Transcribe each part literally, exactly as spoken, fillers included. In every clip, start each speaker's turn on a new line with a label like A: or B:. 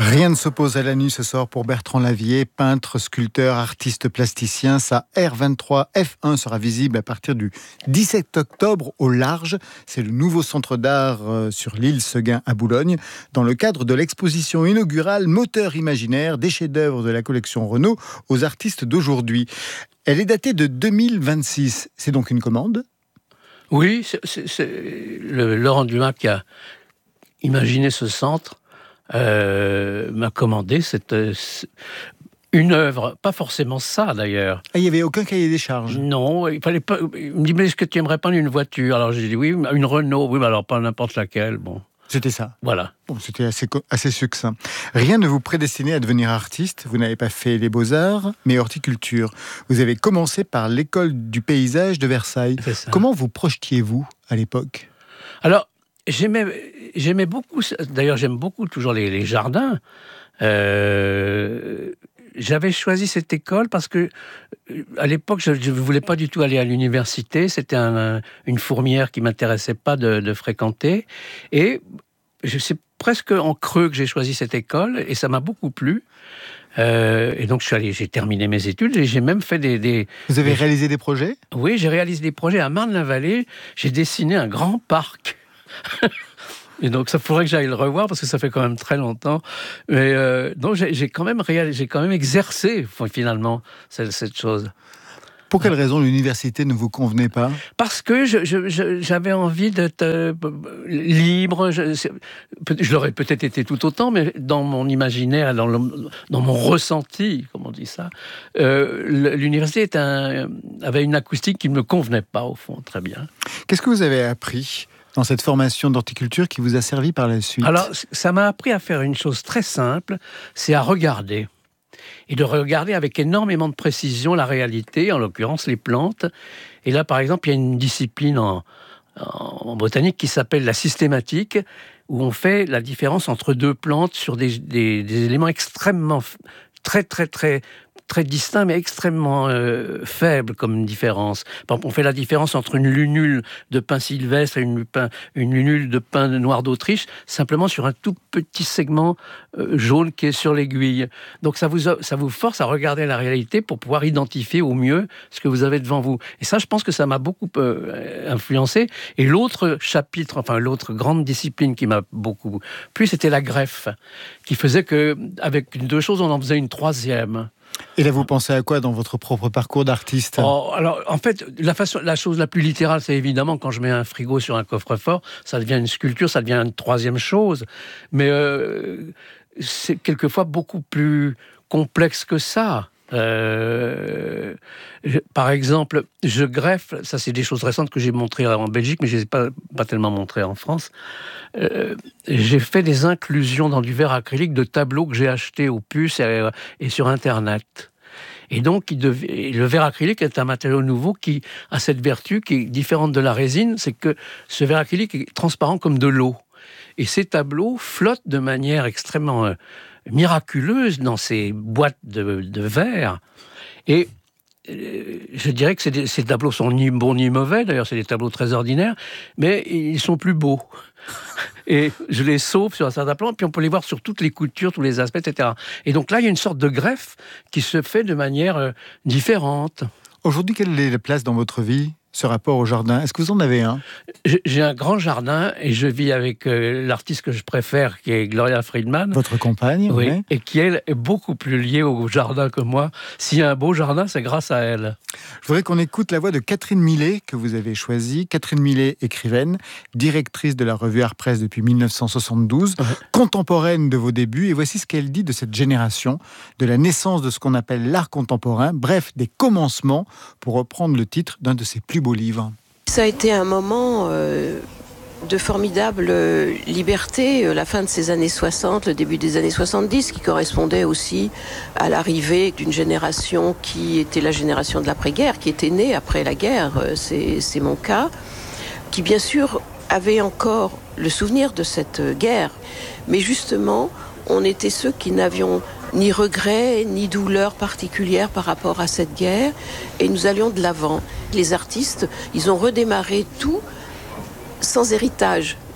A: Rien ne s'oppose à la nuit ce soir pour Bertrand Lavier, peintre, sculpteur, artiste plasticien. Sa R vingt-trois F un sera visible à partir du dix-sept octobre au large. C'est le nouveau centre d'art sur l'île Seguin à Boulogne, dans le cadre de l'exposition inaugurale Moteur imaginaire, des chefs-d'œuvre de la collection Renault aux artistes d'aujourd'hui. Elle est datée de deux mille vingt-six. C'est donc une commande ?
B: Oui, c'est, c'est, c'est le, Laurent Dumas qui a imaginé ce centre. Euh, m'a commandé cette, une œuvre, pas forcément ça d'ailleurs.
A: Ah, il n'y avait aucun cahier des charges?
B: Non, il fallait pas. Il me dit, mais est-ce que tu aimerais pas une voiture? Alors j'ai dit oui, une Renault, oui, mais alors pas n'importe laquelle. Bon.
A: C'était ça.
B: Voilà.
A: Bon, c'était assez, assez succinct. Rien ne vous prédestinait à devenir artiste. Vous n'avez pas fait les beaux-arts, mais horticulture. Vous avez commencé par l'école du paysage de Versailles.
B: C'est ça.
A: Comment vous projetiez-vous à l'époque?
B: Alors, J'aimais, j'aimais beaucoup, d'ailleurs j'aime beaucoup toujours les, les jardins. Euh, j'avais choisi cette école parce que, à l'époque, je ne voulais pas du tout aller à l'université. C'était un, une fourmière qui ne m'intéressait pas de, de fréquenter. Et je sais presque en creux que j'ai choisi cette école et ça m'a beaucoup plu. Euh, et donc je suis allé, j'ai terminé mes études et j'ai même fait des... des
A: Vous avez
B: des,
A: réalisé des projets?
B: Oui, j'ai réalisé des projets à Marne-la-Vallée. J'ai dessiné un grand parc. Et donc ça faudrait que j'aille le revoir parce que ça fait quand même très longtemps. Mais euh, donc j'ai, j'ai quand même réalisé, j'ai quand même exercé finalement cette, cette chose.
A: Pour quelle raison l'université ne vous convenait pas?
B: Parce que je, je, je, j'avais envie d'être euh, libre. Je, je l'aurais peut-être été tout autant, mais dans mon imaginaire, dans, le, dans mon ressenti, comme on dit ça, euh, l'université est un, avait une acoustique qui ne me convenait pas au fond très bien.
A: Qu'est-ce que vous avez appris dans cette formation d'horticulture qui vous a servi par la suite?
B: Alors, ça m'a appris à faire une chose très simple, c'est à regarder. Et de regarder avec énormément de précision la réalité, en l'occurrence les plantes. Et là, par exemple, il y a une discipline en, en botanique qui s'appelle la systématique, où on fait la différence entre deux plantes sur des, des, des éléments extrêmement, très, très, très... très distinct, mais extrêmement euh, faible comme différence. Par exemple, on fait la différence entre une lunule de pin sylvestre et une, pin, une lunule de pin noir d'Autriche, simplement sur un tout petit segment euh, jaune qui est sur l'aiguille. Donc ça vous, ça vous force à regarder la réalité pour pouvoir identifier au mieux ce que vous avez devant vous. Et ça, je pense que ça m'a beaucoup euh, influencé. Et l'autre chapitre, enfin l'autre grande discipline qui m'a beaucoup plu, c'était la greffe, qui faisait que, avec deux choses, on en faisait une troisième.
A: Et là, vous pensez à quoi dans votre propre parcours d'artiste?
B: Oh, alors, en fait, la, façon, la chose la plus littérale, c'est évidemment quand je mets un frigo sur un coffre-fort, ça devient une sculpture, ça devient une troisième chose. Mais euh, c'est quelquefois beaucoup plus complexe que ça. Euh, je, par exemple, je greffe, ça c'est des choses récentes que j'ai montrées en Belgique, mais je ne les ai pas, pas tellement montrées en France. Euh, j'ai fait des inclusions dans du verre acrylique de tableaux que j'ai achetés aux puces et, et sur Internet. Et donc, il dev... et le verre acrylique est un matériau nouveau qui a cette vertu qui est différente de la résine, c'est que ce verre acrylique est transparent comme de l'eau. Et ces tableaux flottent de manière extrêmement euh, miraculeuse dans ces boîtes de, de verre. Et euh, je dirais que des, ces tableaux sont ni bons ni mauvais, d'ailleurs c'est des tableaux très ordinaires, mais ils sont plus beaux. Et je les sauve sur un certain plan, puis on peut les voir sur toutes les coutures, tous les aspects, et cetera. Et donc là, il y a une sorte de greffe qui se fait de manière euh, différente.
A: Aujourd'hui, quelle est la place dans votre vie, ce rapport au jardin? Est-ce que vous en avez un?
B: J'ai un grand jardin et je vis avec euh, l'artiste que je préfère, qui est Gloria Friedman.
A: Votre compagne?
B: Oui,
A: ouais.
B: Et qui, elle, est beaucoup plus liée au jardin que moi. S'il y a un beau jardin, c'est grâce à elle.
A: Je voudrais qu'on écoute la voix de Catherine Millet, que vous avez choisie. Catherine Millet, écrivaine, directrice de la revue Art Presse depuis mille neuf cent soixante-douze, ouais. Contemporaine de vos débuts. Et voici ce qu'elle dit de cette génération, de la naissance de ce qu'on appelle l'art contemporain, bref, des commencements, pour reprendre le titre d'un de ses plus beaux livres.
C: Ça a été un moment euh, de formidable euh, liberté, euh, la fin de ces années soixante, le début des années soixante-dix, qui correspondait aussi à l'arrivée d'une génération qui était la génération de l'après-guerre, qui était née après la guerre, euh, c'est, c'est mon cas, qui bien sûr avait encore le souvenir de cette guerre, mais justement, on était ceux qui n'avions ni regret, ni douleur particulière par rapport à cette guerre, et nous allions de l'avant. Les artistes, ils ont redémarré tout sans héritage.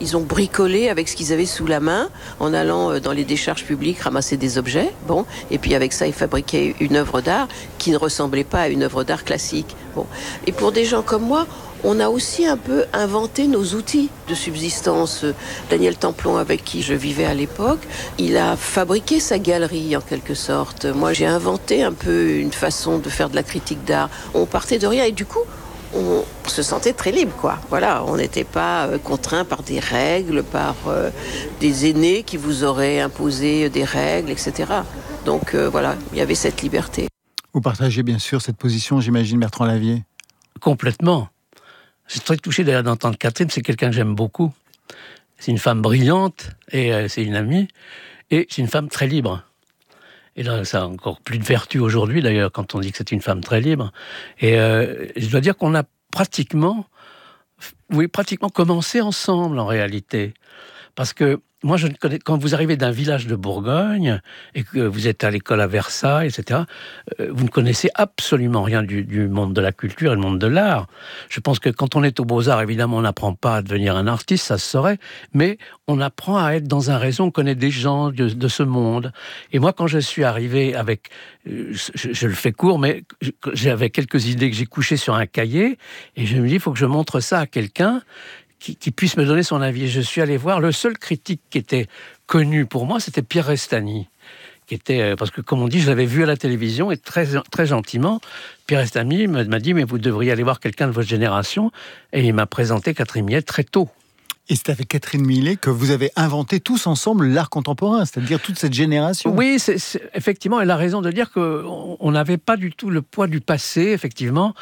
C: Ils ont bricolé avec ce qu'ils avaient sous la main, en allant dans les décharges publiques ramasser des objets. Bon, et puis avec ça, ils fabriquaient une œuvre d'art qui ne ressemblait pas à une œuvre d'art classique. Bon, et pour des gens comme moi, on a aussi un peu inventé nos outils de subsistance. Daniel Templon, avec qui je vivais à l'époque, il a fabriqué sa galerie en quelque sorte. Moi, j'ai inventé un peu une façon de faire de la critique d'art. On partait de rien et du coup, on se sentait très libre, quoi. Voilà, on n'était pas euh, contraint par des règles, par euh, des aînés qui vous auraient imposé des règles, et cetera. Donc euh, voilà, il y avait cette liberté.
A: Vous partagez bien sûr cette position, j'imagine, Bertrand Lavier.
B: Complètement. Je suis très touché d'ailleurs d'entendre Catherine, c'est quelqu'un que j'aime beaucoup. C'est une femme brillante, et euh, c'est une amie, et c'est une femme très libre. Et là, ça a encore plus de vertu aujourd'hui, d'ailleurs, quand on dit que c'est une femme très libre. Et euh, je dois dire qu'on a pratiquement, oui, pratiquement commencé ensemble, en réalité. Parce que moi, je ne connais, quand vous arrivez d'un village de Bourgogne et que vous êtes à l'école à Versailles, et cetera, euh, vous ne connaissez absolument rien du, du monde de la culture et du monde de l'art. Je pense que quand on est aux Beaux-Arts, évidemment, on n'apprend pas à devenir un artiste, ça se saurait, mais on apprend à être dans un réseau, on connaît des gens de, de ce monde. Et moi, quand je suis arrivé avec, euh, je, je le fais court, mais j'avais quelques idées que j'ai couchées sur un cahier, et je me dis, il faut que je montre ça à quelqu'un Qui, qui puisse me donner son avis. Et je suis allé voir, le seul critique qui était connu pour moi, c'était Pierre Restany, qui était, parce que comme on dit, je l'avais vu à la télévision, et très, très gentiment, Pierre Restany m'a dit, mais vous devriez aller voir quelqu'un de votre génération, et il m'a présenté Catherine Millet très tôt.
A: Et c'est avec Catherine Millet que vous avez inventé tous ensemble l'art contemporain, c'est-à-dire toute cette génération.
B: Oui, c'est, c'est, effectivement, elle a raison de dire qu'on n'avait pas du tout le poids du passé, effectivement.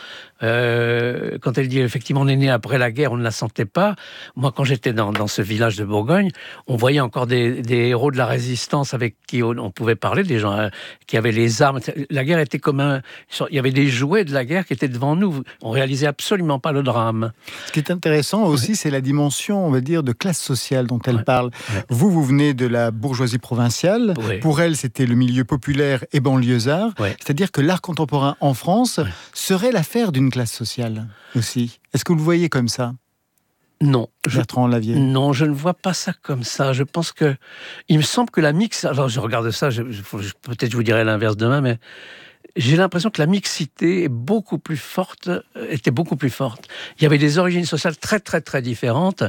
B: Euh, quand elle dit, effectivement, on est né après la guerre, on ne la sentait pas. Moi, quand j'étais dans, dans ce village de Bourgogne, on voyait encore des, des héros de la résistance avec qui on, on pouvait parler, des gens euh, qui avaient les armes. La guerre était comme un... Il y avait des jouets de la guerre qui étaient devant nous. On réalisait absolument pas le drame.
A: Ce qui est intéressant aussi, oui. c'est la dimension, on va dire, de classe sociale dont elle
B: ouais.
A: parle.
B: Ouais.
A: Vous, vous venez de la bourgeoisie provinciale.
B: Ouais.
A: Pour elle, c'était le milieu populaire et banlieusard.
B: Ouais.
A: C'est-à-dire que l'art contemporain en France ouais. serait l'affaire d'une classe sociale aussi. Est-ce que vous le voyez comme ça ?
B: Non.
A: Bertrand Lavier.
B: Non, je ne vois pas ça comme ça. Je pense que... Il me semble que la mix... Alors, je regarde ça, je, je, peut-être je vous dirai l'inverse demain, mais... J'ai l'impression que la mixité est beaucoup plus forte, était beaucoup plus forte. Il y avait des origines sociales très, très, très différentes.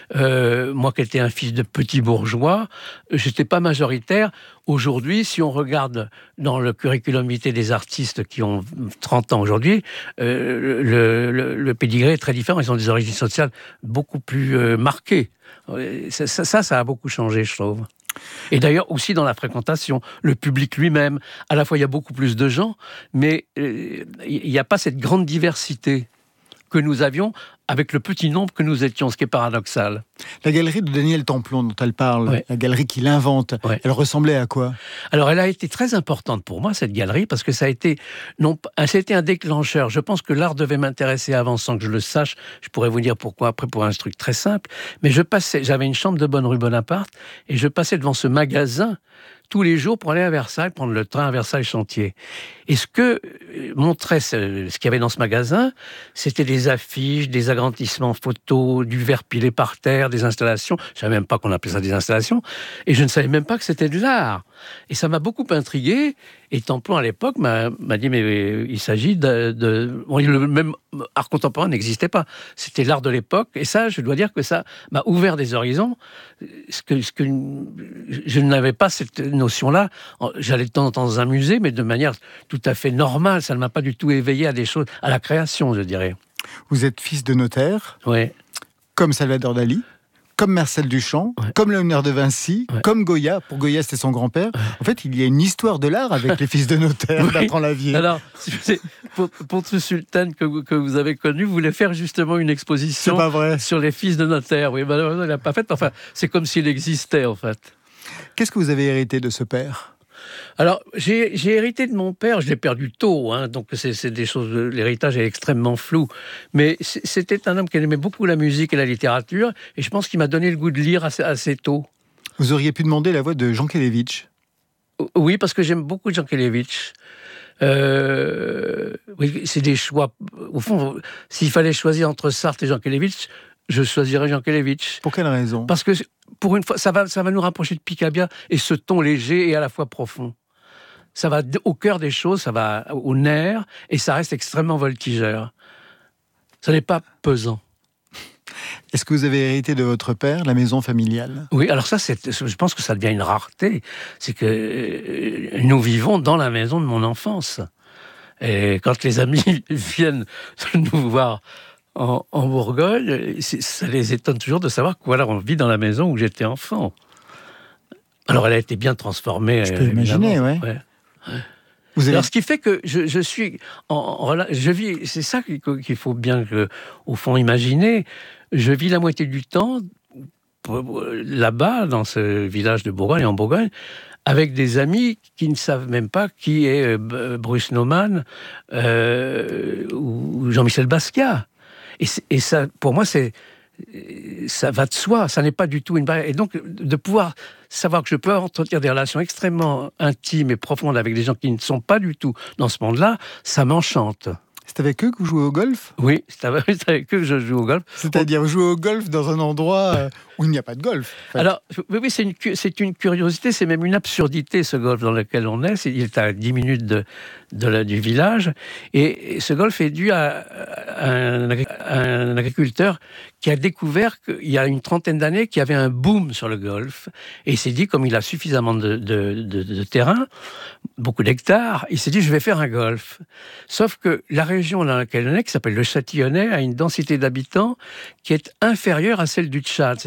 B: Euh, moi qui étais un fils de petit bourgeois, j'étais pas majoritaire. Aujourd'hui, si on regarde dans le curriculum vitae des artistes qui ont trente ans aujourd'hui, euh, le, le, le pédigré est très différent. Ils ont des origines sociales beaucoup plus euh, marquées. Ça, ça, ça a beaucoup changé, je trouve. Et d'ailleurs aussi dans la fréquentation, le public lui-même. À la fois, il y a beaucoup plus de gens, mais euh, il n'y a pas cette grande diversité que nous avions avec le petit nombre que nous étions, ce qui est paradoxal.
A: La galerie de Daniel Templon dont elle parle, ouais. la galerie qu'il invente, ouais. elle ressemblait à quoi ?
B: Alors, elle a été très importante pour moi, cette galerie, parce que ça a été, non, ça a été un déclencheur. Je pense que l'art devait m'intéresser avant, sans que je le sache. Je pourrais vous dire pourquoi après, pour un truc très simple. Mais je passais, j'avais une chambre de bonne rue Bonaparte, et je passais devant ce magasin tous les jours pour aller à Versailles, prendre le train à Versailles-Chantier. Et ce que montrait ce, ce qu'il y avait dans ce magasin, c'était des affiches, des agrandissements photos, du verre pilé par terre, des installations. Je ne savais même pas qu'on appelait ça des installations. Et je ne savais même pas que c'était de l'art. Et ça m'a beaucoup intrigué. Et Templon, à l'époque, m'a, m'a dit, mais il s'agit de... de... Bon, le même art contemporain n'existait pas. C'était l'art de l'époque. Et ça, je dois dire que ça m'a ouvert des horizons. Ce que, ce que je n'avais pas cette notion-là. J'allais de temps en temps dans un musée, mais de manière tout à fait normale. Ça ne m'a pas du tout éveillé à des choses, à la création, je dirais.
A: Vous êtes fils de notaire,
B: ouais.
A: comme Salvador Dali, comme Marcel Duchamp, ouais. comme Léonard de Vinci, ouais. comme Goya. Pour Goya, c'était son grand-père. Ouais. En fait, il y a une histoire de l'art avec les fils de notaire, oui. Bertrand Lavier.
B: Alors, pour, pour ce sultan que, que vous avez connu, vous voulez faire justement une exposition sur les fils de notaire. Oui, malheureusement, il n'a pas fait. Enfin, c'est comme s'il existait, en fait.
A: Qu'est-ce que vous avez hérité de ce père ?
B: Alors, j'ai, j'ai hérité de mon père, je l'ai perdu tôt, hein, donc c'est, c'est des choses, l'héritage est extrêmement flou. Mais c'était un homme qui aimait beaucoup la musique et la littérature, et je pense qu'il m'a donné le goût de lire assez, assez tôt.
A: Vous auriez pu demander la voix de Jankélévitch ?
B: Oui, parce que j'aime beaucoup Jankélévitch. Euh, oui, c'est des choix. Au fond, s'il fallait choisir entre Sartre et Jankélévitch, Je choisirais Jankélévitch.
A: Pour quelle raison?
B: Parce que, pour une fois, ça va, ça va nous rapprocher de Picabia, et ce ton léger et à la fois profond. Ça va au cœur des choses, ça va au nerf, et ça reste extrêmement voltigeur. Ça n'est pas pesant.
A: Est-ce que vous avez hérité de votre père, la maison familiale?
B: Oui, alors ça, c'est, je pense que ça devient une rareté. C'est que euh, nous vivons dans la maison de mon enfance. Et quand les amis viennent nous voir en, en Bourgogne, ça les étonne toujours de savoir que voilà, on vit dans la maison où j'étais enfant. Alors elle a été bien transformée.
A: Je peux imaginer, ouais. ouais.
B: Vous avez... Alors, ce qui fait que je, je suis en, en je vis, c'est ça qu'il faut bien que, au fond, imaginer. Je vis la moitié du temps là-bas, dans ce village de Bourgogne, en Bourgogne, avec des amis qui ne savent même pas qui est Bruce Nauman euh, ou Jean-Michel Basquiat. Et, et ça, pour moi, c'est ça va de soi, ça n'est pas du tout une barrière. Et donc, de pouvoir savoir que je peux entretenir des relations extrêmement intimes et profondes avec des gens qui ne sont pas du tout dans ce monde-là, ça m'enchante.
A: C'est avec eux que vous jouez au golf?
B: Oui, c'est avec eux que je joue au golf.
A: C'est-à-dire, vous jouez au golf dans un endroit où il n'y a pas de golf. En fait.
B: Alors, oui, c'est une, c'est une curiosité, c'est même une absurdité, ce golf dans lequel on est. C'est, il est à dix minutes de, de la, du village. Et, et ce golf est dû à, à, un, à un agriculteur qui a découvert qu'il y a une trentaine d'années qu'il y avait un boom sur le golf. Et il s'est dit, comme il a suffisamment de, de, de, de terrain, beaucoup d'hectares, il s'est dit, je vais faire un golf. Sauf que la région dans laquelle on est, qui s'appelle le Châtillonnais, a une densité d'habitants qui est inférieure à celle du Tchad.